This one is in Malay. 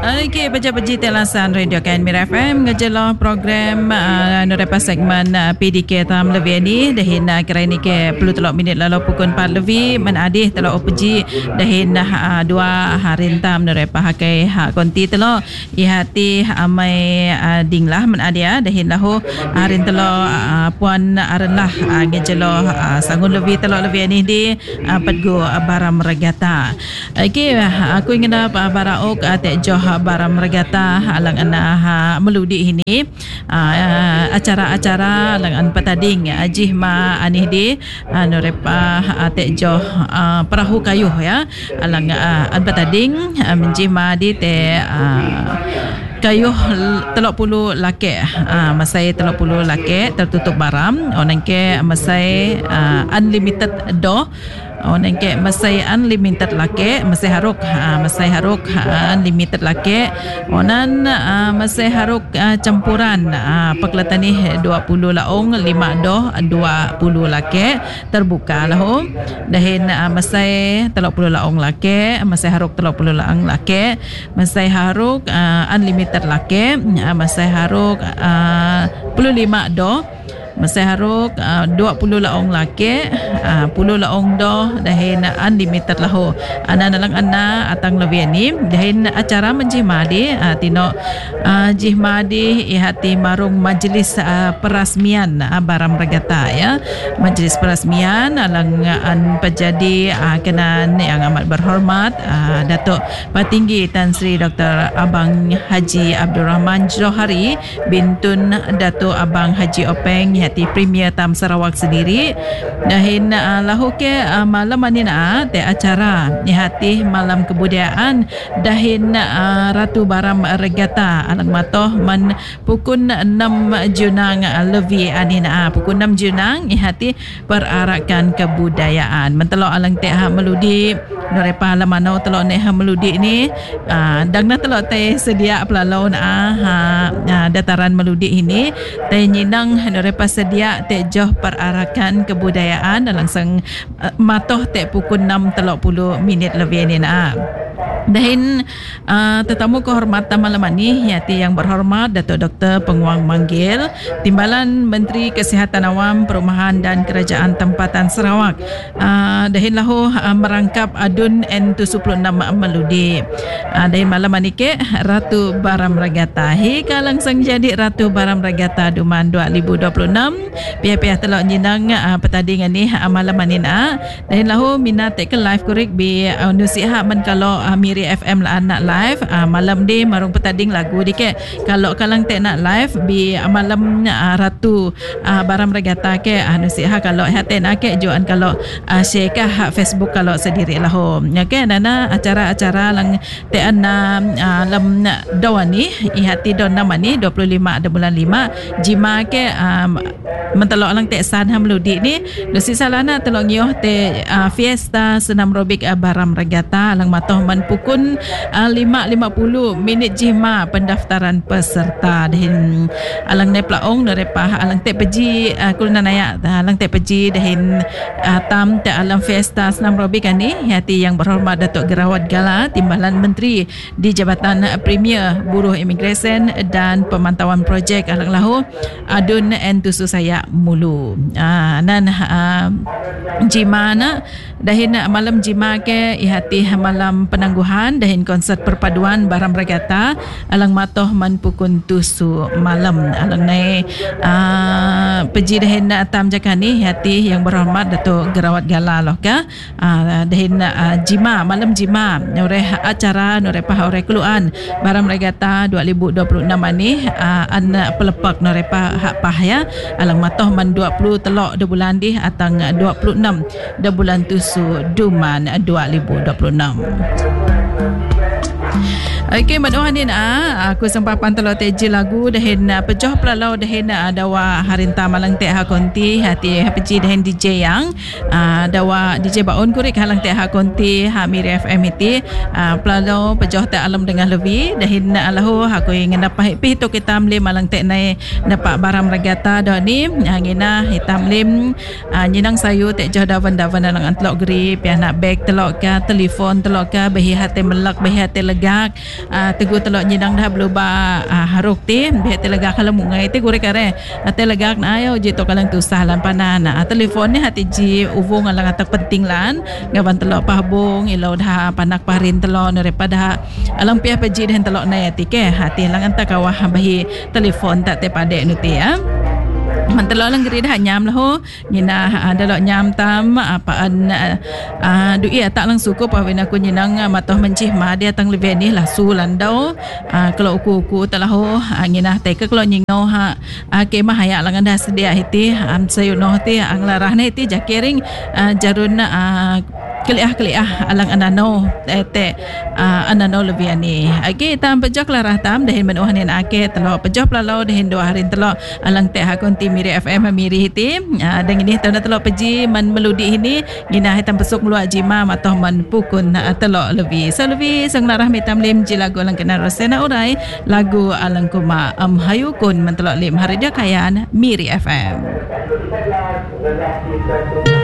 Okey, baca-baca telasan Radio KNMIR FM ngajelah program nurepa segmen PDK tam lebih ni dahin kira ini ke 10 minit lalu pukul 4 lebih menadih telok uji dahin 2 hari tam nurepa hakai hak konti telok ihati amai dinglah menadih dahin lahu hari telok puan arenlah ngajelah sangun lebih telok lebih ni di pedgo baram regata. Okey, aku ingin baraok joh baram regata alang ana meludi ini acara-acara alang an patading ajih ma anih di nurepa te joh perahu kayuh ya alang an patading menjih ma di te kayuh 30 laki masai 30 laki tertutup baram onan ke masai unlimited do onan ke masai unlimited laki masai haruk unlimited laki onan masai haruk campuran pekelatan ni 20 laong 5 do 20 laki terbuka lahu dahin masai 30 laong laki masai haruk 30 laong laki masai haruk unlimited laki masai haruk 25 do masai haruk 20 laong laki 10 laong do dahin unlimited lahu ana nalang ana atang lebih ni dahin acara menjimadi tino jihmadi ihati marung majlis perasmian baram regata ya majlis perasmian alang an pejadi kenan yang amat berhormat Datuk Patinggi Tan Sri Dr. Abang Haji Abdul Rahman Johari bintun Datuk Abang Haji Openg hati Premier Tam Sarawak sendiri dahin lahu ke malam anina te acara hati malam kebudayaan dahin Ratu Baram Regata alang matoh man pukul 6 Junang levi anina pukul 6 Junang hati perarakan kebudayaan mentelok alang te meludi nurepa lamanau telok ne meludi ni dangna telok te sedia pelalau dataran meludi ini te nyinang nurepa sedia te joh perarakan kebudayaan langsung matoh te pukul 6:30 lebih ni dahin tetamu kehormatan malam ini yaitu yang berhormat Datuk Dr. Penguang Manggil Timbalan Menteri Kesihatan Awam Perumahan dan Kerajaan Tempatan Sarawak dahin lahu merangkap adun N76 meludi dahin malam ini ke Ratu Baram Regata hika langsung jadi Ratu Baram Regata Duman 2026 pihak-pihak telok nyinang pertandingan ni malam ini dahin lahu minat ke live korek bi nusiha man kalau Miri FM lah nak live malam di marung petading lagu di ke kalau kalang tak nak live bi malam Ratu Baram Regata ke nusiha kalau hati nak ke juan kalau share ke Facebook kalau sendiri lah ya ke nana acara-acara lang te ana lam dawani ihati don nama ni 25 bulan 5 jima ke mentelok lang te san hamludi ni nusi salana telok ngioh te fiesta senam robik Baram Regata lang matoh man pukul 5:50 minit jima pendaftaran peserta dahin alang ne plaong nerepa alang te peji kulna naya alang te peji dahin tam te alam fiesta senam robik ni hati yang berhormat Datuk Gerawat Gala Timbalan Menteri di Jabatan Premier Buruh Imigresen dan Pemantauan Projek alang lahu adun entusu saya mulu nan jima na dahin malam jima ke ihati malam penangguhan dahin konsert perpaduan Baram Regata alang matoh man pukul 7 malam alang nai peji dahin tam jakani hati yang berhormat Datuk Gerawat Gala loh ka dahin jima malam jima noreh acara noreh pah oreh keluan Baram Regata 2026 ni an pelepak noreh hak pah ya alang matoh man 20 telok de bulan di atang 26 de bulan tusu Duman 2026. Okey, maduhan ni aku sempat pantau teji lagu dahin pejoh pelalau dahin dawa harinta malang teh ha konti hati peji dahin DJ yang dawa DJ baun kurik halang teh ha konti ha Miri FM iti pelalau pejoh teh alam dengan lebih dahin alahu aku ingin dapat pihito kita mlim malang teh nai dapat Baram Regata dah ni ngina hitam lim nyinang sayu teh joh dawan alang antlok geri piana beg telok ka telefon telok ka behi hati melak behi hati lega telegak tegur telok nyidang dah berubah haruk ti biar telegak kalau mungai ti gure kare telegak na ayo je to kalang tu salan panan telefon ni hati ji uvung alang atak penting lan ngaban telok pahbung ilau dah panak parin telok daripada alang pihak peji dan telok na ti ke hati lang anta kawah bahi telefon tak te pade nu ti mantelok lang geri dah nyam lah ho nyina dalok nyam tam apaan dui tak lang suku pawin aku nyinang matoh mencih ma dia tang lebe ni lah su landau kalau ku telah ho nyina te ke kalau nyingau ke mah haya lang dah sedia hiti sayunoh ti ang larah ni ti jakering jarun keliah alang anano te anano lebih ni ake tam pejak larah tam dahin menuhan ni ake telok pejak lalau dahin 2 hari telok alang te hakun ti Miri FM Miri hiti dan ini tahu telok peji man meludi ini gina hitam pesuk luar jima matoh man pukun telok lebih lebih sang larah mitam lim ji lagu alang kena rasena urai lagu alang kuma hayukun man telok lim hari dia kayan Miri FM.